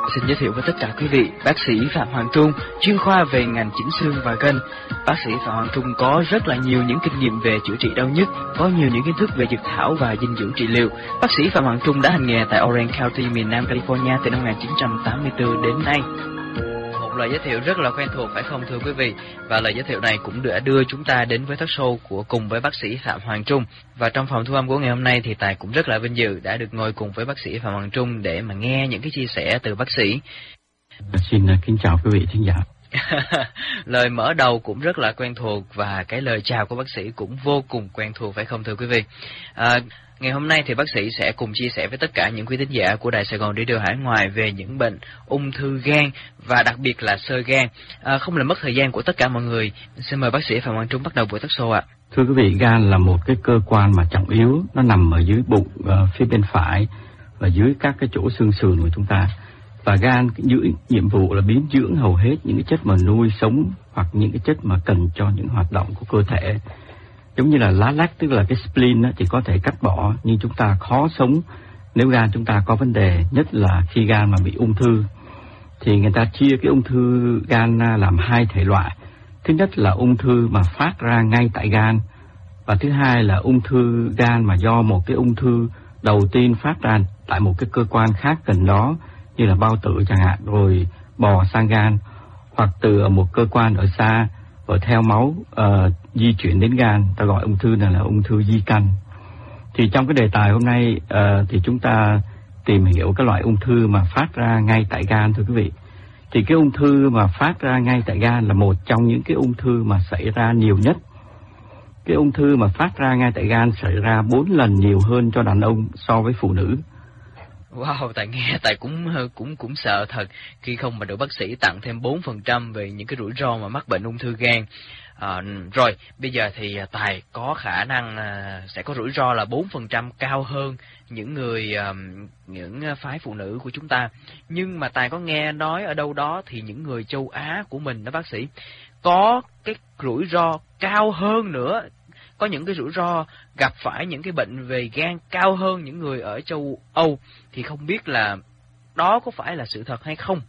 Xin giới thiệu với tất cả quý vị, bác sĩ Phạm Hoàng Trung, chuyên khoa về ngành chỉnh xương và gân. Bác sĩ Phạm Hoàng Trung có rất là nhiều những kinh nghiệm về chữa trị đau nhức, có nhiều những kiến thức về dược thảo và dinh dưỡng trị liệu. Bác sĩ Phạm Hoàng Trung đã hành nghề tại Orange County, miền Nam California từ năm 1984 đến nay. Một lời giới thiệu rất là quen thuộc phải không thưa quý vị? Và lời giới thiệu này cũng đã đưa chúng ta đến với talk show của cùng với bác sĩ Phạm Hoàng Trung. Và trong phòng thu âm của ngày hôm nay thì Tài cũng rất là vinh dự đã được ngồi cùng với bác sĩ Phạm Hoàng Trung để mà nghe những cái chia sẻ từ bác sĩ. Xin kính chào quý vị thính giả. Lời mở đầu cũng rất là quen thuộc và cái lời chào của bác sĩ cũng vô cùng quen thuộc phải không thưa quý vị? Ngày hôm nay thì bác sĩ sẽ cùng chia sẻ với tất cả những quý thính giả của Đài Sài Gòn Radio Hải Ngoại về những bệnh ung thư gan và đặc biệt là xơ gan. Không làm mất thời gian của tất cả mọi người, xin mời bác sĩ Phạm Hoàng Trung bắt đầu buổi talk show ạ. Thưa quý vị, gan là một cái cơ quan mà trọng yếu, nó nằm ở dưới bụng phía bên phải và dưới các cái chỗ xương sườn của chúng ta. Và gan giữ nhiệm vụ là biến dưỡng hầu hết những cái chất mà nuôi sống hoặc những cái chất mà cần cho những hoạt động của cơ thể. Giống như là lá lách, tức là cái spleen thì có thể cắt bỏ, nhưng chúng ta khó sống nếu gan chúng ta có vấn đề, nhất là khi gan mà bị ung thư. Thì người ta chia cái ung thư gan làm hai thể loại. Thứ nhất là ung thư mà phát ra ngay tại gan, và thứ hai là ung thư gan mà do một cái ung thư đầu tiên phát ra tại một cái cơ quan khác gần đó, như là bao tử chẳng hạn, rồi bò sang gan, hoặc từ một cơ quan ở xa và theo máu di chuyển đến gan. Ta gọi ung thư này là ung thư di căn. Thì trong cái đề tài hôm nay thì chúng ta tìm hiểu cái loại ung thư mà phát ra ngay tại gan thưa quý vị. Thì cái ung thư mà phát ra ngay tại gan là một trong những cái ung thư mà xảy ra nhiều nhất. Cái ung thư mà phát ra ngay tại gan xảy ra 4 lần nhiều hơn cho đàn ông so với phụ nữ. Wow, Tài nghe Tài cũng sợ thật khi không mà được bác sĩ tặng thêm 4% về những cái rủi ro mà mắc bệnh ung thư gan. Rồi, bây giờ thì Tài có khả năng sẽ có rủi ro là 4% cao hơn những người những phái phụ nữ của chúng ta. Nhưng mà Tài có nghe nói ở đâu đó thì những người châu Á của mình đó bác sĩ có cái rủi ro cao hơn nữa. Có những cái rủi ro gặp phải những cái bệnh về gan cao hơn những người ở châu Âu, thì không biết là đó có phải là sự thật hay không?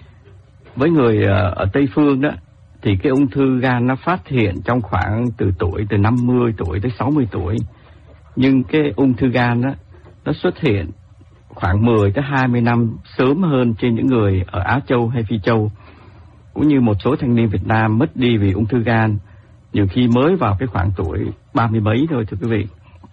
Với người ở Tây Phương đó thì cái ung thư gan nó phát hiện trong khoảng từ 50 tuổi tới 60 tuổi. Nhưng cái ung thư gan đó nó xuất hiện khoảng 10 tới 20 năm sớm hơn trên những người ở Á Châu hay Phi Châu. Cũng như một số thanh niên Việt Nam mất đi vì ung thư gan nhiều khi mới vào cái khoảng tuổi 30 mấy thôi thưa quý vị.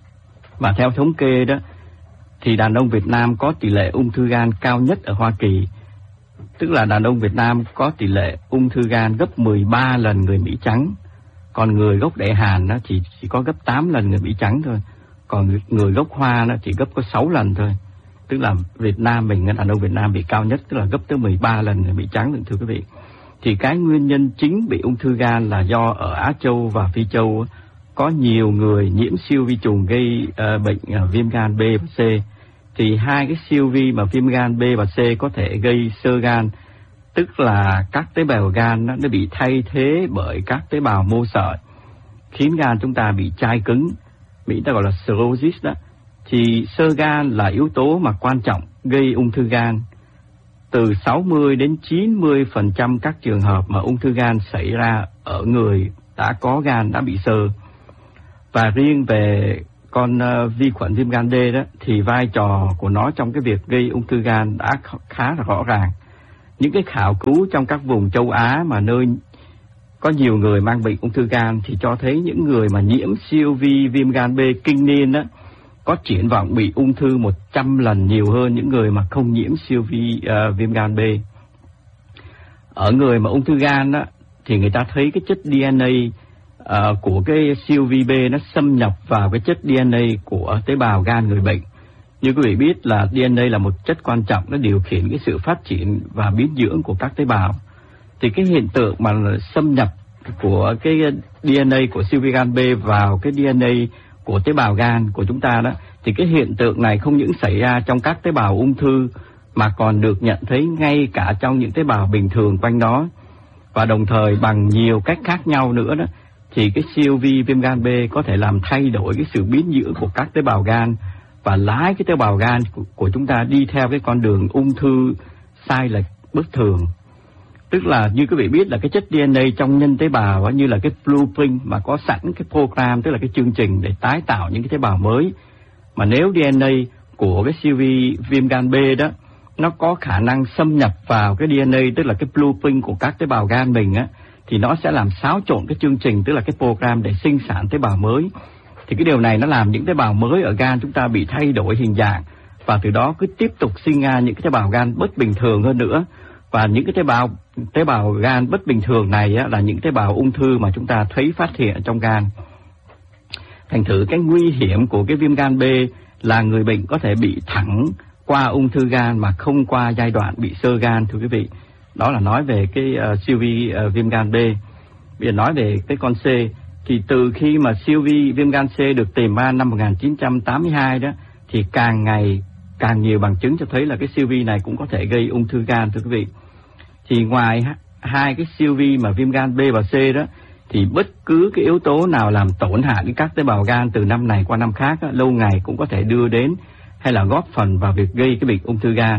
Và theo thống kê đó thì đàn ông Việt Nam có tỷ lệ ung thư gan cao nhất ở Hoa Kỳ. Tức là đàn ông Việt Nam có tỷ lệ ung thư gan gấp 13 lần người Mỹ trắng. Còn người gốc Đại Hàn nó chỉ có gấp 8 lần người Mỹ trắng thôi. Còn người gốc Hoa nó chỉ gấp có 6 lần thôi. Tức là Việt Nam mình, đàn ông Việt Nam bị cao nhất, tức là gấp tới 13 lần người Mỹ trắng thưa quý vị. Thì cái nguyên nhân chính bị ung thư gan là do ở Á Châu và Phi Châu có nhiều người nhiễm siêu vi trùng gây bệnh viêm gan B và C. Thì hai cái siêu vi mà viêm gan B và C có thể gây xơ gan, tức là các tế bào gan nó bị thay thế bởi các tế bào mô sợi, khiến gan chúng ta bị chai cứng, Mỹ ta gọi là cirrhosis đó. Thì xơ gan là yếu tố mà quan trọng gây ung thư gan. Từ 60 đến 90% các trường hợp mà ung thư gan xảy ra ở người đã có gan đã bị xơ. Và riêng về con vi khuẩn viêm gan D đó thì vai trò của nó trong cái việc gây ung thư gan đã khá là rõ ràng. Những cái khảo cứu trong các vùng châu Á mà nơi có nhiều người mang bệnh ung thư gan thì cho thấy những người mà nhiễm siêu vi viêm gan B kinh niên đó có triển vọng bị ung thư 100 lần nhiều hơn những người mà không nhiễm siêu vi viêm gan B. Ở người mà ung thư gan đó thì người ta thấy cái chất DNA của cái siêu vi B nó xâm nhập vào cái chất DNA của tế bào gan người bệnh. Như quý vị biết là DNA là một chất quan trọng, nó điều khiển cái sự phát triển và biến dưỡng của các tế bào. Thì cái hiện tượng mà xâm nhập của cái DNA của siêu vi gan B vào cái DNA của tế bào gan của chúng ta đó, thì cái hiện tượng này không những xảy ra trong các tế bào ung thư mà còn được nhận thấy ngay cả trong những tế bào bình thường quanh đó. Và đồng thời bằng nhiều cách khác nhau nữa đó, thì cái siêu vi viêm gan B có thể làm thay đổi cái sự biến dưỡng của các tế bào gan và lái cái tế bào gan của chúng ta đi theo cái con đường ung thư sai lệch bất thường. Tức là như quý vị biết là cái chất DNA trong nhân tế bào như là cái blueprint mà có sẵn cái program, tức là cái chương trình để tái tạo những cái tế bào mới. Mà nếu DNA của cái siêu vi viêm gan B đó nó có khả năng xâm nhập vào cái DNA, tức là cái blueprint của các tế bào gan mình thì nó sẽ làm xáo trộn cái chương trình, tức là cái program để sinh sản tế bào mới. Thì cái điều này nó làm những tế bào mới ở gan chúng ta bị thay đổi hình dạng, và từ đó cứ tiếp tục sinh ra những cái tế bào gan bất bình thường hơn nữa. Và những cái tế bào gan bất bình thường này là những tế bào ung thư mà chúng ta thấy phát hiện trong gan. Thành thử cái nguy hiểm của cái viêm gan B là người bệnh có thể bị thẳng qua ung thư gan mà không qua giai đoạn bị xơ gan, thưa quý vị. Đó là nói về cái siêu vi viêm gan B. Bây giờ nói về cái con C, thì từ khi mà siêu vi viêm gan C được tìm ra năm 1982 đó, thì càng ngày càng nhiều bằng chứng cho thấy là cái siêu vi này cũng có thể gây ung thư gan, thưa quý vị. Thì ngoài hai cái siêu vi mà viêm gan B và C đó, thì bất cứ cái yếu tố nào làm tổn hại đến các tế bào gan từ năm này qua năm khác lâu ngày cũng có thể đưa đến hay là góp phần vào việc gây cái bệnh ung thư gan.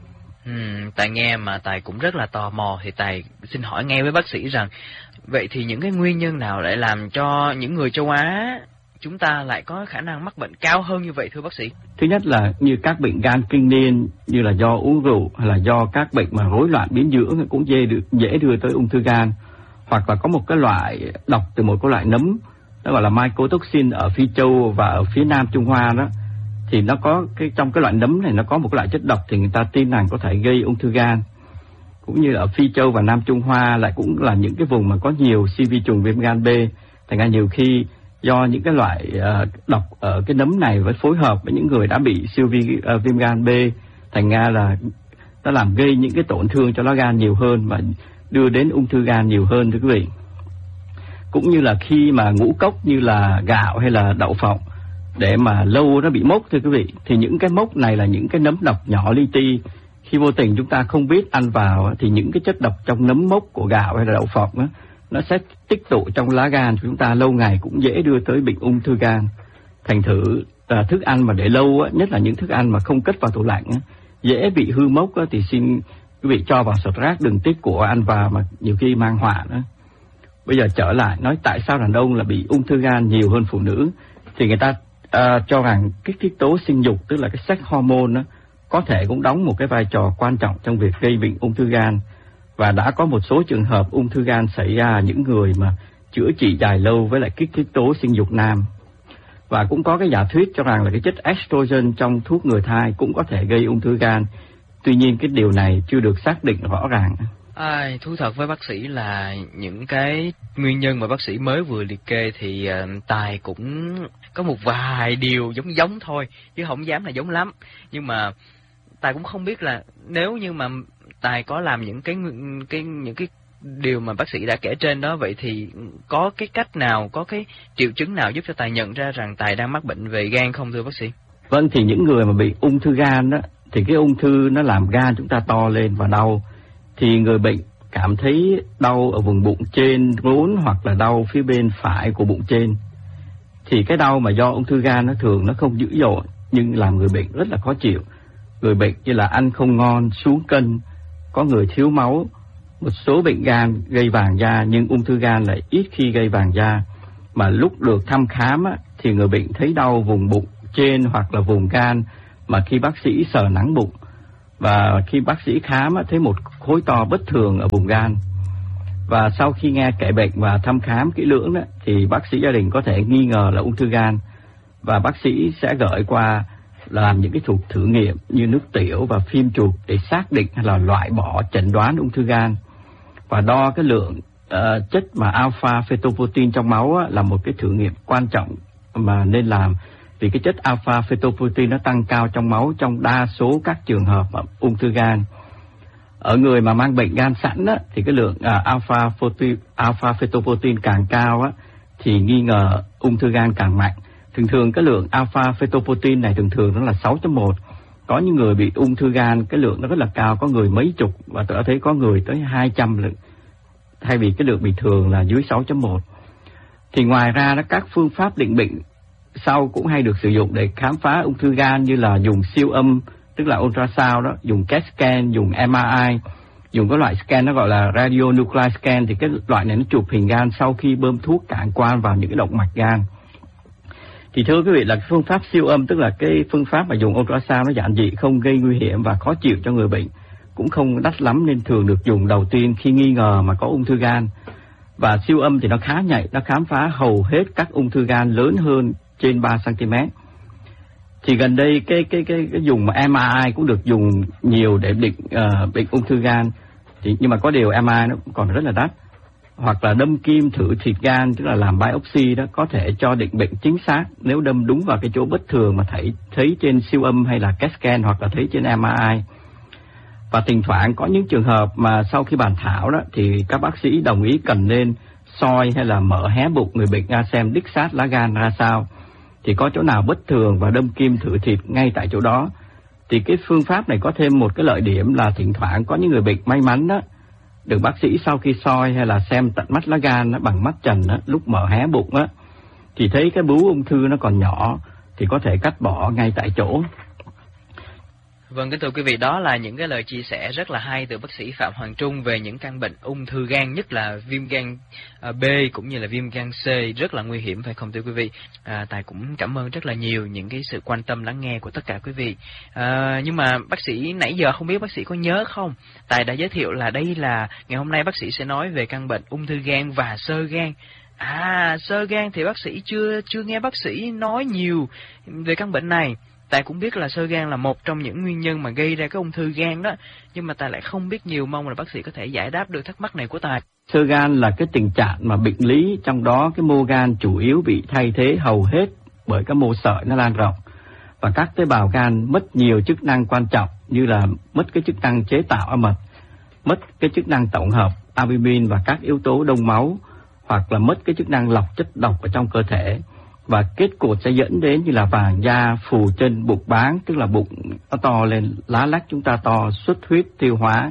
Tài nghe mà Tài cũng rất là tò mò, thì Tài xin hỏi ngay với bác sĩ rằng vậy thì những cái nguyên nhân nào lại làm cho những người châu Á chúng ta lại có khả năng mắc bệnh cao hơn như vậy, thưa bác sĩ? Thứ nhất là như các bệnh gan kinh niên, như là do uống rượu hay là do các bệnh mà rối loạn biến dưỡng cũng dễ đưa tới ung thư gan. Hoặc là có một cái loại độc từ một cái loại nấm, nó gọi là mycotoxin ở Phi Châu và ở phía Nam Trung Hoa đó, thì nó có trong cái loại nấm này nó có một cái loại chất độc thì người ta tin rằng có thể gây ung thư gan. Cũng như ở Phi Châu và Nam Trung Hoa lại cũng là những cái vùng mà có nhiều siêu vi trùng viêm gan B, thành ra nhiều khi do những cái loại độc ở cái nấm này với phối hợp với những người đã bị siêu vi viêm gan B, thành ra là nó làm gây những cái tổn thương cho lá gan nhiều hơn và đưa đến ung thư gan nhiều hơn, thưa quý vị. Cũng như là khi mà ngũ cốc như là gạo hay là đậu phộng để mà lâu nó bị mốc, thưa quý vị, thì những cái mốc này là những cái nấm độc nhỏ li ti. Khi vô tình chúng ta không biết ăn vào thì những cái chất độc trong nấm mốc của gạo hay là đậu phộng nó sẽ tích tụ trong lá gan của chúng ta, lâu ngày cũng dễ đưa tới bệnh ung thư gan. Thành thử thức ăn mà để lâu nhất là những thức ăn mà không cất vào tủ lạnh dễ bị hư mốc thì xin quý vị cho vào sọt rác, đừng tích của ăn vào mà nhiều khi mang họa nữa. Bây giờ trở lại nói tại sao đàn ông là bị ung thư gan nhiều hơn phụ nữ, thì người ta cho rằng kích thích tố sinh dục, tức là cái sex hormone có thể cũng đóng một cái vai trò quan trọng trong việc gây bệnh ung thư gan. Và đã có một số trường hợp ung thư gan xảy ra ở những người mà chữa trị dài lâu với lại kích thích tố sinh dục nam. Và cũng có cái giả thuyết cho rằng là cái chất estrogen trong thuốc ngừa thai cũng có thể gây ung thư gan. Tuy nhiên cái điều này chưa được xác định rõ ràng. Thú thật với bác sĩ là những cái nguyên nhân mà bác sĩ mới vừa liệt kê thì Tài cũng có một vài điều giống thôi, chứ không dám là giống lắm. Nhưng mà Tài cũng không biết là nếu như mà Tài có làm những cái điều mà bác sĩ đã kể trên đó, vậy thì có cái cách nào, có cái triệu chứng nào giúp cho Tài nhận ra rằng Tài đang mắc bệnh về gan không, thưa bác sĩ? Vâng, thì những người mà bị ung thư gan đó, thì cái ung thư nó làm gan chúng ta to lên và đau. Thì người bệnh cảm thấy đau ở vùng bụng trên rốn hoặc là đau phía bên phải của bụng trên. Thì cái đau mà do ung thư gan nó thường nó không dữ dội, nhưng làm người bệnh rất là khó chịu. Người bệnh như là ăn không ngon, xuống cân, có người thiếu máu. Một số bệnh gan gây vàng da nhưng ung thư gan lại ít khi gây vàng da. Mà lúc được thăm khám thì người bệnh thấy đau vùng bụng trên hoặc là vùng gan mà khi bác sĩ sờ nắng bụng. Và khi bác sĩ khám thấy một khối to bất thường ở vùng gan. Và sau khi nghe kể bệnh và thăm khám kỹ lưỡng thì bác sĩ gia đình có thể nghi ngờ là ung thư gan. Và bác sĩ sẽ gửi qua làm những cái cuộc thử nghiệm như nước tiểu và phim chụp để xác định hay là loại bỏ chẩn đoán ung thư gan. Và đo cái lượng chất mà alpha fetoprotein trong máu là một cái thử nghiệm quan trọng mà nên làm, vì cái chất alpha fetoprotein nó tăng cao trong máu trong đa số các trường hợp ung thư gan. Ở người mà mang bệnh gan sẵn thì cái lượng alpha fetoprotein càng cao thì nghi ngờ ung thư gan càng mạnh. Thường cái lượng alpha fetoprotein này thường nó là 6.1. Có những người bị ung thư gan cái lượng nó rất là cao, có người mấy chục và tôi đã thấy có người tới 200 lượng, thay vì cái lượng bình thường là dưới 6.1. Thì ngoài ra các phương pháp định bệnh sau cũng hay được sử dụng để khám phá ung thư gan, như là dùng siêu âm tức là ultrasound đó, dùng CAT scan, dùng MRI, dùng cái loại scan nó gọi là radionuclide scan, thì cái loại này nó chụp hình gan sau khi bơm thuốc cản quang vào những cái động mạch gan. Thì thưa quý vị là phương pháp siêu âm, tức là cái phương pháp mà dùng ultrasound nó giản dị, không gây nguy hiểm và khó chịu cho người bệnh, cũng không đắt lắm nên thường được dùng đầu tiên khi nghi ngờ mà có ung thư gan. Và siêu âm thì nó khá nhạy, nó khám phá hầu hết các ung thư gan lớn hơn trên 3 cm. Thì gần đây cái dùng MRI cũng được dùng nhiều để định bệnh ung thư gan. Thì nhưng mà có điều MRI nó còn rất là đắt. Hoặc là đâm kim thử thịt gan, tức là làm biopsy đó, có thể cho định bệnh chính xác nếu đâm đúng vào cái chỗ bất thường mà thấy trên siêu âm hay là CAT scan hoặc là thấy trên MRI. Và thỉnh thoảng có những trường hợp mà sau khi bàn thảo đó thì các bác sĩ đồng ý cần nên soi hay là mở hé bụng người bệnh ra xem đích xác lá gan ra sao, thì có chỗ nào bất thường và đâm kim thử thịt ngay tại chỗ đó. Thì cái phương pháp này có thêm một cái lợi điểm là thỉnh thoảng có những người bệnh may mắn đó, được bác sĩ sau khi soi hay là xem tận mắt lá gan đó, bằng mắt trần đó, lúc mở hé bụng đó, thì thấy cái bướu ung thư nó còn nhỏ thì có thể cắt bỏ ngay tại chỗ. Vâng, kính thưa quý vị, đó là những cái lời chia sẻ rất là hay từ bác sĩ Phạm Hoàng Trung về những căn bệnh ung thư gan, nhất là viêm gan B cũng như là viêm gan C, rất là nguy hiểm phải không thưa quý vị? Tài cũng cảm ơn rất là nhiều những cái sự quan tâm lắng nghe của tất cả quý vị. Nhưng mà bác sĩ nãy giờ không biết bác sĩ có nhớ không? Tài đã giới thiệu là đây là ngày hôm nay bác sĩ sẽ nói về căn bệnh ung thư gan và xơ gan. Xơ gan thì bác sĩ chưa nghe bác sĩ nói nhiều về căn bệnh này. Tài cũng biết là xơ gan là một trong những nguyên nhân mà gây ra cái ung thư gan đó, nhưng mà Tài lại không biết nhiều, mong là bác sĩ có thể giải đáp được thắc mắc này của Tài. Xơ gan là cái tình trạng mà bệnh lý, trong đó cái mô gan chủ yếu bị thay thế hầu hết bởi các mô sợi nó lan rộng, và các tế bào gan mất nhiều chức năng quan trọng như là mất cái chức năng chế tạo âm mật, mất cái chức năng tổng hợp albumin và các yếu tố đông máu, hoặc là mất cái chức năng lọc chất độc ở trong cơ thể. Và kết cục sẽ dẫn đến như là vàng da, phù chân, bụng báng, tức là bụng nó to lên, lá lách chúng ta to, xuất huyết, tiêu hóa.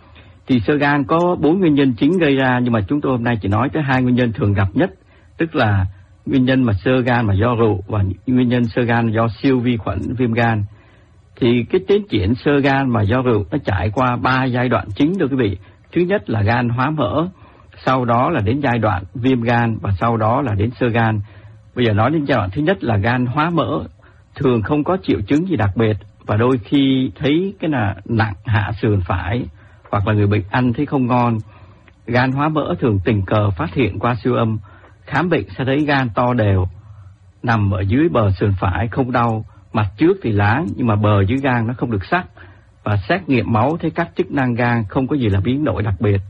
Thì xơ gan có 4 nguyên nhân chính gây ra, nhưng mà chúng tôi hôm nay chỉ nói tới 2 nguyên nhân thường gặp nhất, tức là nguyên nhân mà xơ gan mà do rượu và nguyên nhân xơ gan do siêu vi khuẩn viêm gan. Thì cái tiến triển xơ gan mà do rượu nó trải qua 3 giai đoạn chính thưa quý vị. Thứ nhất là gan hóa mỡ, sau đó là đến giai đoạn viêm gan và sau đó là đến xơ gan. Bây giờ nói đến giai đoạn thứ nhất là gan hóa mỡ, thường không có triệu chứng gì đặc biệt và đôi khi thấy cái là nặng hạ sườn phải, hoặc là người bệnh ăn thấy không ngon. Gan hóa mỡ thường tình cờ phát hiện qua siêu âm, khám bệnh sẽ thấy gan to đều, nằm ở dưới bờ sườn phải không đau, mặt trước thì láng nhưng mà bờ dưới gan nó không được sắc, và xét nghiệm máu thấy các chức năng gan không có gì là biến đổi đặc biệt.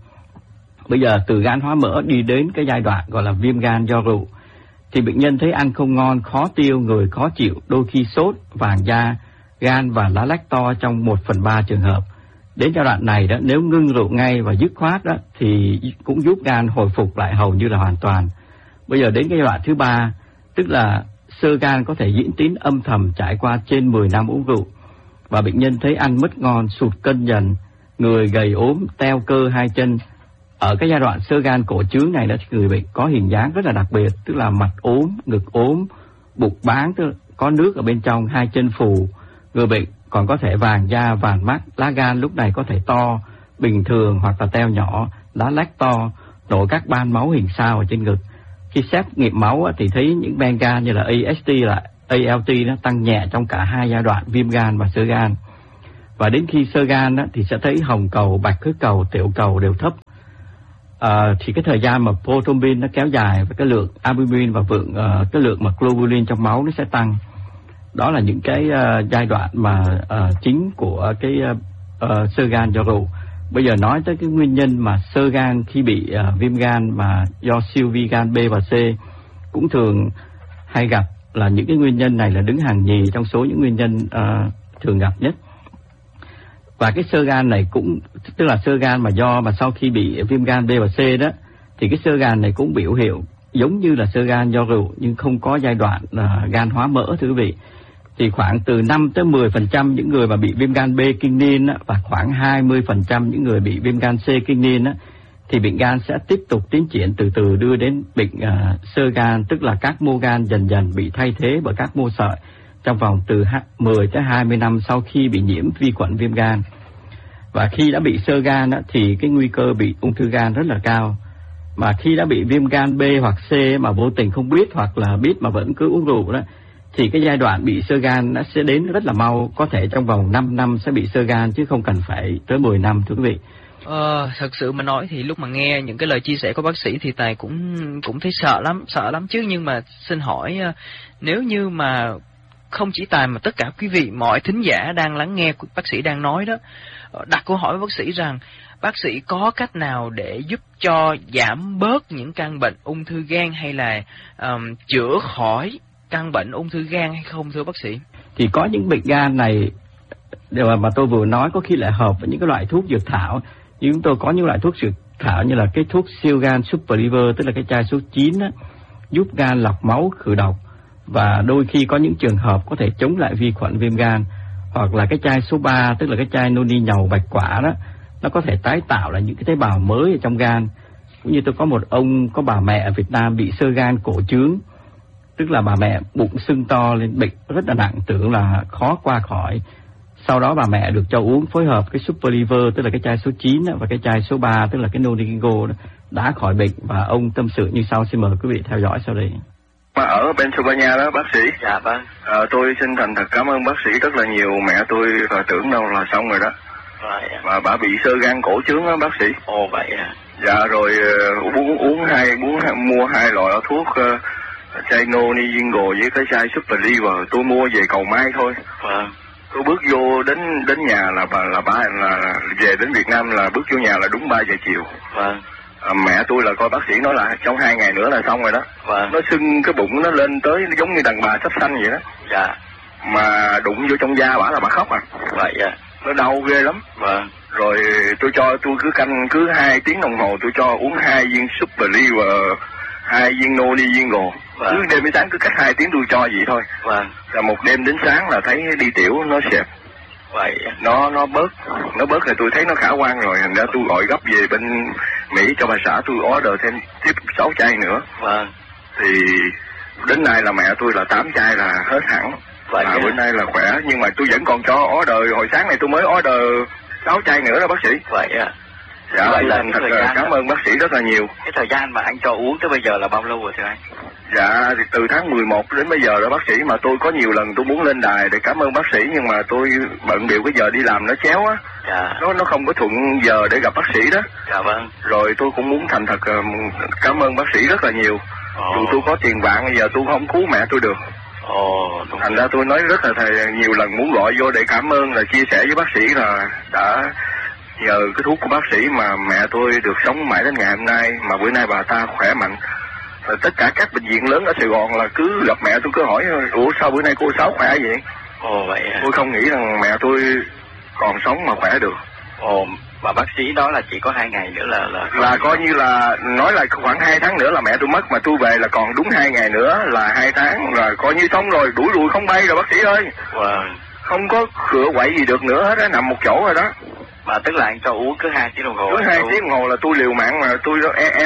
Bây giờ từ gan hóa mỡ đi đến cái giai đoạn gọi là viêm gan do rượu, thì bệnh nhân thấy ăn không ngon, khó tiêu, người khó chịu, đôi khi sốt, vàng da, gan và lá lách to trong 1/3 trường hợp. Đến giai đoạn này đó, nếu ngưng rượu ngay và dứt khoát đó, thì cũng giúp gan hồi phục lại hầu như là hoàn toàn. Bây giờ đến cái giai đoạn thứ 3, tức là xơ gan có thể diễn tiến âm thầm trải qua trên 10 năm uống rượu, và bệnh nhân thấy ăn mất ngon, sụt cân dần, người gầy ốm, teo cơ hai chân. Ở cái giai đoạn xơ gan cổ trướng này đó thì người bệnh có hình dáng rất là đặc biệt, tức là mặt ốm, ngực ốm, bụng báng, tức là có nước ở bên trong, hai chân phù. Người bệnh còn có thể vàng da, vàng mắt, lá gan lúc này có thể to, bình thường hoặc là teo nhỏ, lá lách to, nổi các ban máu hình sao ở trên ngực. Khi xét nghiệm máu thì thấy những ben gan như là ALT nó tăng nhẹ trong cả hai giai đoạn viêm gan và xơ gan. Và đến khi xơ gan thì sẽ thấy hồng cầu, bạch huyết cầu, tiểu cầu đều thấp. Thì cái thời gian mà prothrombin nó kéo dài và cái lượng albumin và cái lượng mà globulin trong máu nó sẽ tăng. Đó là những cái giai đoạn mà chính của cái xơ gan do rượu. Bây giờ nói tới cái nguyên nhân mà xơ gan khi bị viêm gan mà do siêu vi gan B và C, cũng thường hay gặp là những cái nguyên nhân này là đứng hàng nhì trong số những nguyên nhân thường gặp nhất. Và cái xơ gan này cũng, tức là xơ gan mà sau khi bị viêm gan B và C đó, thì cái xơ gan này cũng biểu hiện giống như là xơ gan do rượu nhưng không có giai đoạn gan hóa mỡ thưa quý vị. Thì khoảng từ 5 tới 10% những người mà bị viêm gan B kinh niên và khoảng 20% những người bị viêm gan C kinh niên thì bệnh gan sẽ tiếp tục tiến triển từ từ đưa đến bệnh xơ gan, tức là các mô gan dần dần bị thay thế bởi các mô sợi trong vòng từ 10 tới 20 năm sau khi bị nhiễm vi khuẩn viêm gan. Và khi đã bị xơ gan thì cái nguy cơ bị ung thư gan rất là cao. Mà khi đã bị viêm gan B hoặc C mà vô tình không biết hoặc là biết mà vẫn cứ uống rượu đó, thì cái giai đoạn bị xơ gan nó sẽ đến rất là mau, có thể trong vòng 5 năm sẽ bị xơ gan chứ không cần phải tới 10 năm thưa quý vị. Thật sự mà nói thì lúc mà nghe những cái lời chia sẻ của bác sĩ thì Tài cũng thấy sợ lắm chứ. Nhưng mà xin hỏi, nếu như mà không chỉ Tài mà tất cả quý vị, mọi thính giả đang lắng nghe bác sĩ đang nói đó, đặt câu hỏi với bác sĩ rằng bác sĩ có cách nào để giúp cho giảm bớt những căn bệnh ung thư gan hay là chữa khỏi căn bệnh ung thư gan hay không thưa bác sĩ? Thì có những bệnh gan này điều mà tôi vừa nói có khi lại hợp với những cái loại thuốc dược thảo. Như chúng tôi có những loại thuốc dược thảo như là cái thuốc siêu gan Super Liver, tức là cái chai số 9 á, giúp gan lọc máu khử độc và đôi khi có những trường hợp có thể chống lại vi khuẩn viêm gan. Hoặc là cái chai số 3, tức là cái chai noni nhầu bạch quả đó, nó có thể tái tạo lại những cái tế bào mới ở trong gan. Cũng như tôi có một ông, có bà mẹ ở Việt Nam bị xơ gan cổ trướng, tức là bà mẹ bụng sưng to lên, bệnh rất là nặng, tưởng là khó qua khỏi. Sau đó bà mẹ được cho uống phối hợp cái Super Liver, tức là cái chai số 9 đó, và cái chai số 3, tức là cái Nonigo đó, đã khỏi bệnh. Và ông tâm sự như sau, xin mời quý vị theo dõi sau đây. Mà ở Pennsylvania đó bác sĩ. Dạ vâng. Tôi xin thành thật cảm ơn bác sĩ rất là nhiều. Mẹ tôi là tưởng đâu là xong rồi đó. Vậy à. Mà bà bị xơ gan cổ trướng đó bác sĩ. Ồ vậy à. Dạ rồi mua hai loại thuốc chai Nonigo với cái chai Super Liver. Tôi mua về cầu may thôi. Vâng. Tôi bước vô đến nhà là về đến Việt Nam là bước vô nhà là đúng 3 giờ chiều. Vâng. Mẹ tôi là coi bác sĩ nói là trong 2 ngày nữa là xong rồi đó. Vâng. Nó sưng cái bụng nó lên tới giống như đàn bà sắp sanh vậy đó. Dạ. Mà đụng vô trong da bả là bà khóc à. Vậy à. Nó đau ghê lắm. Vâng. Rồi tôi cứ canh cứ 2 tiếng đồng hồ tôi cho uống 2 viên Super Liver, 2 viên Nonigo. Vâng. Cứ đêm đến sáng cứ cách 2 tiếng tôi cho vậy thôi. Vâng. Rồi một đêm đến sáng là thấy đi tiểu nó xẹp. Vậy à. Nó bớt là tôi thấy nó khả quan rồi, thành ra tôi gọi gấp về bên Mỹ cho bà xã tôi order thêm tiếp 6 chai nữa. Vâng. Thì đến nay là mẹ tôi là 8 chai là hết hẳn. Vậy à. Bữa nay là khỏe, nhưng mà tôi vẫn còn cho order, hồi sáng này tôi mới order 6 chai nữa đó bác sĩ. Vậy à. Dạ, vậy là thật cảm ơn bác sĩ rất là nhiều. Cái thời gian mà anh cho uống tới bây giờ là bao lâu rồi thưa anh? Dạ, thì từ tháng 11 đến bây giờ đó bác sĩ, mà tôi có nhiều lần tôi muốn lên đài để cảm ơn bác sĩ, nhưng mà tôi bận biểu cái giờ đi làm nó chéo á. Dạ. Nó không có thuận giờ để gặp bác sĩ đó. Dạ vâng. Rồi tôi cũng muốn thành thật cảm ơn bác sĩ rất là nhiều. Dù tôi có tiền bạc bây giờ tôi không cứu mẹ tôi được. Thành ra tôi nói rất là nhiều lần muốn gọi vô để cảm ơn, là chia sẻ với bác sĩ là đã nhờ cái thuốc của bác sĩ mà mẹ tôi được sống mãi đến ngày hôm nay, mà bữa nay bà ta khỏe mạnh. Rồi tất cả các bệnh viện lớn ở Sài Gòn là cứ gặp mẹ tôi cứ hỏi ủa sao bữa nay cô Sáu khỏe vậy? Vậy à. Tôi không nghĩ rằng mẹ tôi còn sống mà khỏe được. Mà bác sĩ đó là chỉ có 2 ngày nữa là coi như là nói là khoảng 2 tháng nữa là mẹ tôi mất, mà tôi về là còn đúng 2 ngày nữa là 2 tháng, rồi coi như xong rồi, đuổi đuổi không bay rồi bác sĩ ơi. Wow. Không có cựa quậy gì được nữa hết á, nằm một chỗ rồi đó. Mà tức là anh cho uống cứ 2 tiếng đồng hồ. Cứ 2 tiếng đồng hồ là tôi liều mạng, mà tôi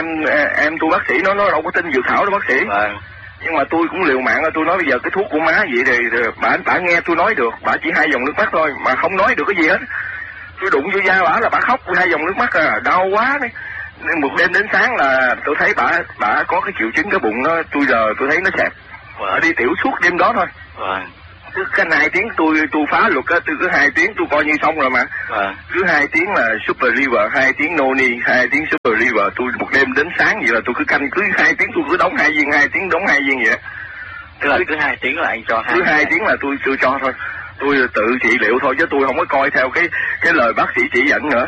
em tôi bác sĩ nó đâu có tin dược thảo đâu bác sĩ. Vâng. Nhưng mà tôi cũng liều mạng, tôi nói bây giờ cái thuốc của má vậy thì bà nghe tôi nói được, bà chỉ 2 dòng nước mắt thôi mà không nói được cái gì hết. Tôi đụng vô da bả là bả khóc 2 dòng nước mắt à, đau quá đấy. Nên một đêm đến sáng là tôi thấy bả có cái triệu chứng cái bụng nó, tôi thấy nó xẹp. Bà đi tiểu suốt đêm đó thôi. Vâng. Cứ 2 tiếng tôi phá luật á, tôi cứ 2 tiếng tôi coi như xong rồi mà. Vâng. Cứ 2 tiếng là Super Liver, 2 tiếng Noni, 2 tiếng Super Liver, tôi một đêm đến sáng vậy là tôi cứ canh, cứ 2 tiếng tôi cứ đóng 2 viên, 2 tiếng đóng 2 viên vậy. Tức là cứ 2 tiếng là anh cho 2. Cứ 2 tiếng là tôi cho thôi. Tôi tự trị liệu thôi chứ tôi không có coi theo cái lời bác sĩ chỉ dẫn nữa.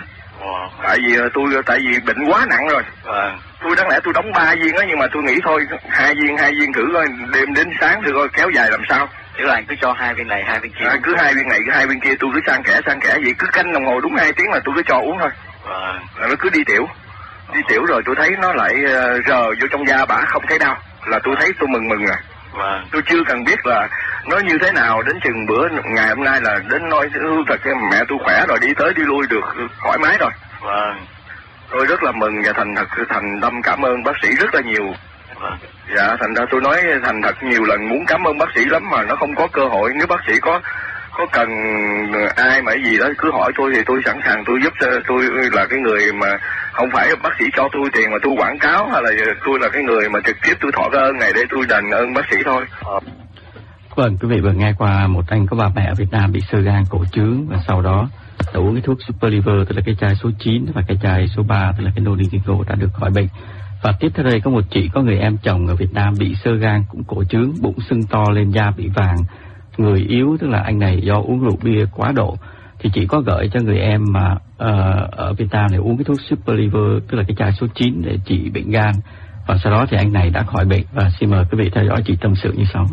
Tại vì bệnh quá nặng rồi. Tôi đáng lẽ tôi đóng 3 viên á, nhưng mà tôi nghĩ thôi 2 viên thử coi, đêm đến sáng thử coi kéo dài làm sao. Tức là anh cứ cho 2 viên này 2 viên kia. Cứ 2 viên này cứ 2 viên kia, tôi cứ sang kẽ vậy, cứ canh đồng hồ đúng 2 tiếng là tôi cứ cho uống thôi. Rồi nó cứ đi tiểu rồi tôi thấy nó lại rờ vô trong da bả không thấy đau, là tôi thấy tôi mừng rồi. Tôi chưa cần biết là nó như thế nào, đến chừng bữa ngày hôm nay là đến nói thật cái mẹ tôi khỏe rồi, đi tới đi lui được thoải mái rồi. Tôi rất là mừng và thành tâm cảm ơn bác sĩ rất là nhiều. Dạ, thành ra tôi nói thành thật nhiều lần muốn cảm ơn bác sĩ lắm mà nó không có cơ hội. Nếu bác sĩ có cần ai mà gì đó cứ hỏi tôi thì tôi sẵn sàng tôi giúp. Tôi là cái người mà không phải bác sĩ cho tôi tiền mà tôi quảng cáo, hay là tôi là cái người mà trực tiếp tôi thọ cái ơn này để tôi đền ơn bác sĩ thôi. Vâng, quý vị vừa nghe qua một anh có bà mẹ ở Việt Nam bị xơ gan cổ trướng và sau đó đã uống cái thuốc Super Liver, tức là cái chai số 9 và cái chai số 3 tức là cái Nolikingo đã được khỏi bệnh. Và tiếp theo đây có một chị có người em chồng ở Việt Nam bị xơ gan cũng cổ trướng, bụng sưng to lên, da bị vàng, người yếu, tức là anh này do uống rượu bia quá độ. Thì chị có gửi cho người em mà ở Việt Nam để uống cái thuốc Super Liver, tức là cái chai số 9 để trị bệnh gan. Và sau đó thì anh này đã khỏi bệnh. Và xin mời quý vị theo dõi chị tâm sự như sau.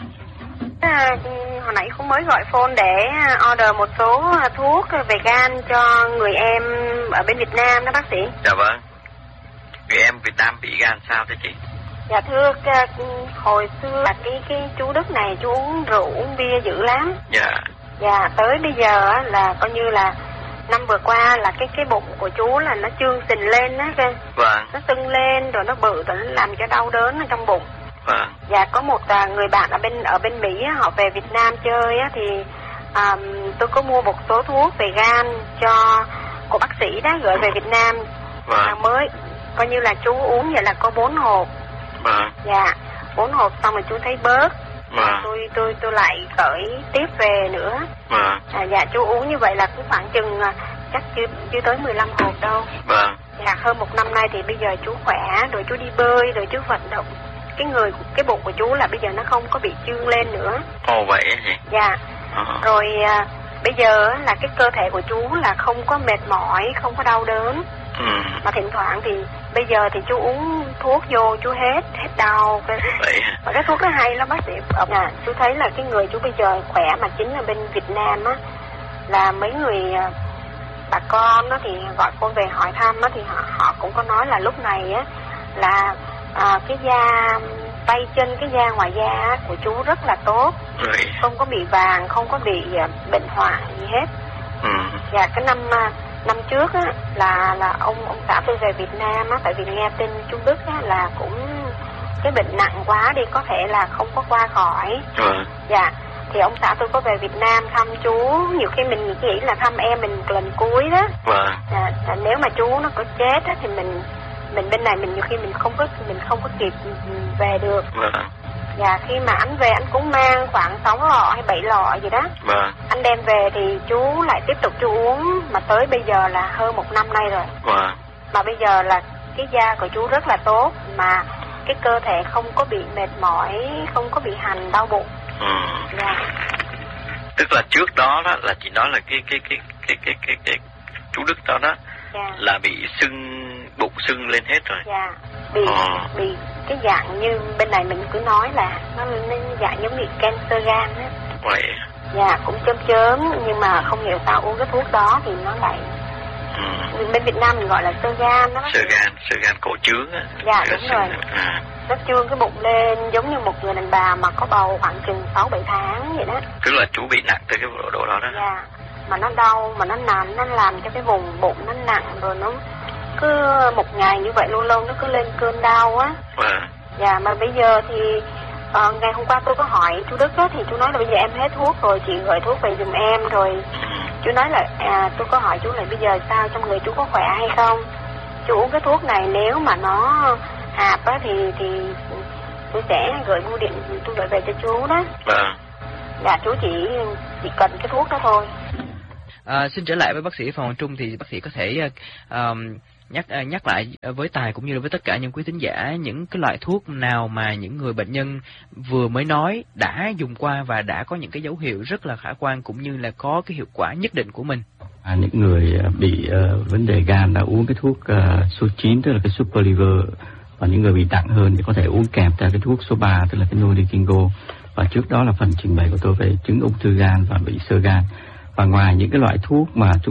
Hồi nãy cũng mới gọi phone để order một số thuốc về gan cho người em ở bên Việt Nam đó bác sĩ. Dạ vâng. Người em Việt Nam bị gan sao thế chị? Dạ thưa, hồi xưa là cái chú Đức này chú uống rượu uống bia dữ lắm. Dạ. Dạ, tới bây giờ là coi như là năm vừa qua là cái bụng của chú là nó trương phình lên á kìa. Vâng. Nó sưng lên rồi nó bự rồi nó làm cho đau đớn ở trong bụng. Vâng. Dạ, có một người bạn ở bên Mỹ họ về Việt Nam chơi á, thì tôi có mua một số thuốc về gan của bác sĩ đó gửi về Việt Nam. Vâng. Mới coi như là chú uống vậy là có 4 hộp. Vâng. Dạ, 4 hộp xong rồi chú thấy bớt. Vâng. Tôi lại gửi tiếp về nữa. Vâng. Dạ, chú uống như vậy là cũng khoảng chừng chắc chưa tới 15 hộp đâu. Vâng. Dạ, hơn một năm nay thì bây giờ chú khỏe, rồi chú đi bơi, rồi chú vận động. Cái bụng của chú là bây giờ nó không có bị trương lên nữa. Ồ vậy hả chị? Dạ. Rồi bây giờ là cái cơ thể của chú là không có mệt mỏi, không có đau đớn. Mà thỉnh thoảng thì bây giờ thì chú uống thuốc vô chú hết đau. Vậy. Mà cái thuốc nó hay lắm bác sĩ. Chú thấy là cái người chú bây giờ khỏe, mà chính là bên Việt Nam á, là mấy người bà con đó thì gọi con về hỏi thăm á, thì họ cũng có nói là lúc này á là cái da tay chân, cái da ngoài da của chú rất là tốt. Vậy. Không có bị vàng, không có bị bệnh hoạn gì hết. Dạ, cái năm trước á là ông xã tôi về Việt Nam á, tại vì nghe tin chú Đức á là cũng cái bệnh nặng quá đi, có thể là không có qua khỏi. Dạ, thì ông xã tôi có về Việt Nam thăm chú, nhiều khi mình nghĩ là thăm em mình lần cuối đó. Nếu mà chú nó có chết á thì mình bên này mình nhiều khi mình không có kịp về được. Dạ, khi mà anh về anh cũng mang khoảng 6 lọ hay 7 lọ gì đó. Anh đem về thì chú lại tiếp tục chú uống, mà tới bây giờ là hơn một năm nay rồi. Mà bây giờ là cái da của chú rất là tốt, mà cái cơ thể không có bị mệt mỏi, không có bị hằn đau bụng. Dạ. Tức là trước đó là chị nói là cái chú Đức đó dạ. Là bị bụng sưng lên hết rồi. Dạ. Bị cái dạng như bên này mình cứ nói là nó dạng giống bị cancer gan á. Vậy. Dạ, cũng chớm nhưng mà không hiểu sao uống cái thuốc đó thì nó lại bên Việt Nam mình gọi là xơ gan đó. Xơ gan cổ trướng á. Dạ, đúng rồi. Nó trương cái bụng lên giống như một người đàn bà mà có bầu khoảng chừng 6-7 tháng vậy đó. Tức là chú bị nặng tới cái độ đó đó. Dạ, mà nó đau, mà nó nặng, nó làm cho cái vùng bụng nó nặng, rồi nó cứ một ngày như vậy luôn nó cứ lên cơn đau á. Dạ, mà bây giờ thì ngày hôm qua tôi có hỏi chú Đức đó, thì chú nói là bây giờ em hết thuốc rồi, chị gửi thuốc về giùm em rồi. Chú nói là tôi có hỏi chú là bây giờ sao, trong người chú có khỏe hay không. Chú uống cái thuốc này nếu mà nó hạp á thì tôi sẽ gửi bưu điện, tôi gửi về cho chú đó. Dạ, chú chỉ cần cái thuốc đó thôi. Xin trở lại với bác sĩ Phạm Hoàng Trung, thì bác sĩ có thể nhắc lại với Tài cũng như là với tất cả những quý thính giả những cái loại thuốc nào mà những người bệnh nhân vừa mới nói đã dùng qua và đã có những cái dấu hiệu rất là khả quan cũng như là có cái hiệu quả nhất định của mình. Những người bị vấn đề gan đã uống cái thuốc số 9 tức là cái Super Liver, và những người bị nặng hơn thì có thể uống kèm theo cái thuốc số 3 tức là cái Nolikingo. Và trước đó là phần trình bày của tôi về chứng ung thư gan và bị xơ gan. Và ngoài những cái loại thuốc mà chúng